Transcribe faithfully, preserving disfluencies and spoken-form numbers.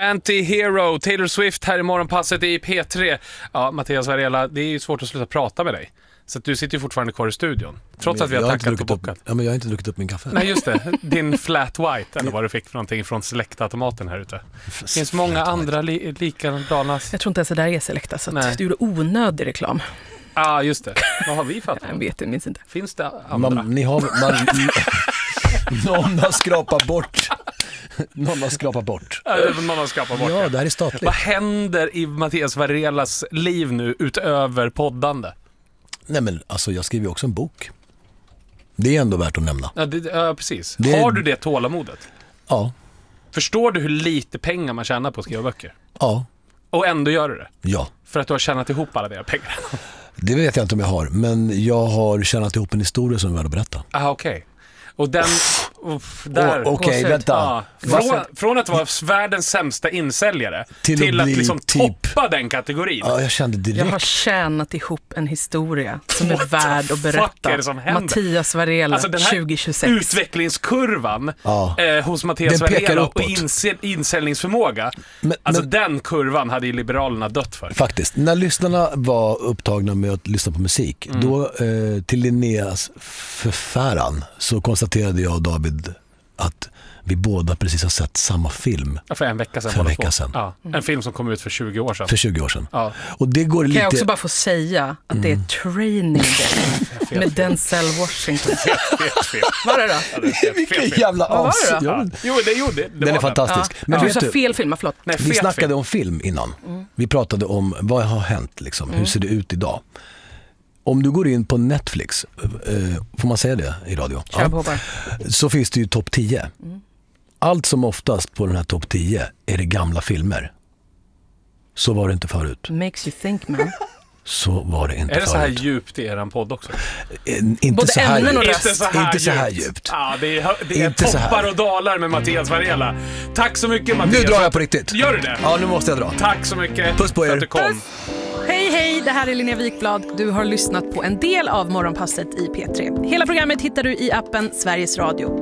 Anti-Hero, Taylor Swift här i morgonpasset i P tre. Ja, Mattias Varela, det är ju svårt att sluta prata med dig. Så att du sitter ju fortfarande kvar i studion. Trots att vi har tackat och bockat. Ja, men jag har inte druckit upp min kaffe. Nej, just det. Din flat white, eller vad du fick för någonting från Selecta-automaten här ute. Det finns många andra li- likadana. Jag tror inte ens det där är Selecta, så att du gjorde onödig reklam. Ja, ah, just det. Vad har vi fattat? Jag vet, jag minns inte. Finns det andra? Man, ni har... Man, någon har skrapat bort... Någon har skrapat bort. Ja, någon har skrapat bort. Ja, det här är statligt. Vad händer i Mattias Varelas liv nu utöver poddande? Nej, men alltså jag skriver ju också en bok. Det är ändå värt att nämna. Ja, det, ja precis. Det... Har du det tålamodet? Ja. Förstår du hur lite pengar man tjänar på att skriva böcker? Ja. Och ändå gör du det? Ja. För att du har tjänat ihop alla dina pengar? Det vet jag inte om jag har. Men jag har tjänat ihop en historia som är värd att berätta. Ah, okej. Okay. Och den... Uff, där. Oh, okej, okay, vänta. Ja. Från, från att vara världens sämsta insäljare till, till att, att liksom typ... toppa den kategorin. Ja, jag kände direkt. Jag har tjänat ihop en historia som är värd att berätta. Mattias Varela, alltså tjugo tjugosex. Utvecklingskurvan ja. eh, hos Mattias Varela och inse, insäljningsförmåga. Men, alltså men, den kurvan hade ju Liberalerna dött för. Faktiskt. När lyssnarna var upptagna med att lyssna på musik, mm. då eh, till Linneas förfäran så konstaterade jag och David att vi båda precis har sett samma film. Ja, för en vecka sedan. För en vecka sedan. Ja, en film som kom ut för tjugo år sedan. För tjugo år sedan. Ja. Och det går lite... Kan jag också bara få säga att mm. det är Training Day med Denzel Washington. Fet, fet, fet. Vad är det då? Ja, det är fet, Vilken fet, fet. jävla as. Ja. Ja. Jo, det gjorde det. Den är fantastisk. Ja. Men du sa fel film, förlåt. Nej, vi snackade film. om film innan. Mm. Vi pratade om vad har hänt liksom. Mm. Hur ser det ut idag? Om du går in på Netflix, eh, får man säga det i radio? Ja. Så finns det ju topp tio. Mm. Allt som oftast på den här topp tio är det gamla filmer. Så var det inte förut. Makes you think, man. Så var det inte förut. Är det så här djupt i eran podd också? Eh, inte, Både så här djupt. inte så här inte djupt. så här djupt. Ja, det är, det är toppar och dalar med Mattias Varela. Tack så mycket, Mattias. Nu drar jag på riktigt. Gör du det? Ja, nu måste jag dra. Tack så mycket. Puss på er. För att du kom. Hej, hej, det här är Linnea Wikblad. Du har lyssnat på en del av Morgonpasset i P tre. Hela programmet hittar du i appen Sveriges Radio.